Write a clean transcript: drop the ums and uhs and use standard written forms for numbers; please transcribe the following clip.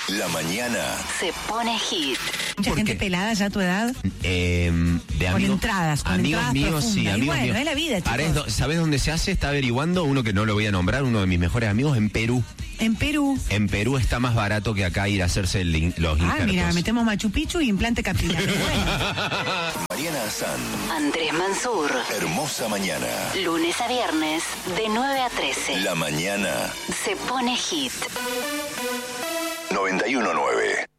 La mañana se pone hit. Mucha gente pelada ya a tu edad. De Con amigos, entradas, con amigos entradas míos, sí, profundas. Y amigos bueno, míos. es la vida, chicos. Ahora ¿sabes dónde se hace? Está averiguando uno que no lo voy a nombrar, uno de mis mejores amigos, en Perú. En Perú. En Perú está más barato que acá ir a hacerse los injertos. Mira, metemos Machu Picchu y implante capilar. Bueno. Mariana Azán. Andrés Mansur. Hermosa mañana. Lunes a viernes, de 9 a 13. La mañana Se pone hit. 91.9.